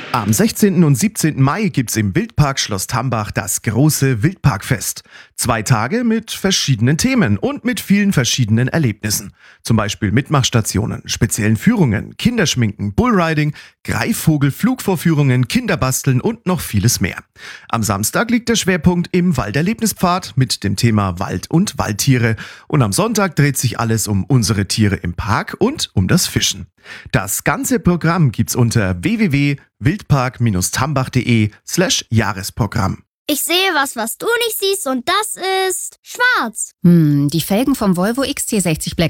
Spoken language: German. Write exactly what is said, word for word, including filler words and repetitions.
Am sechzehnten und siebzehnten Mai gibt's im Wildpark Schloss Tambach das große Wildparkfest. Zwei Tage mit verschiedenen Themen und mit vielen verschiedenen Erlebnissen. Zum Beispiel Mitmachstationen, speziellen Führungen, Kinderschminken, Bullriding, Greifvogel, Flugvorführungen, Kinderbasteln und noch vieles mehr. Am Samstag liegt der Schwerpunkt im Walderlebnispfad mit dem Thema Wald und Waldtiere. Und am Sonntag dreht sich alles um unsere Tiere im Park und um das Fischen. Das ganze Programm gibt's unter w w w punkt wildpark-tambach.de slash Jahresprogramm. Ich sehe was, was du nicht siehst, und das ist schwarz. Hm, die Felgen vom Volvo X C sechzig Black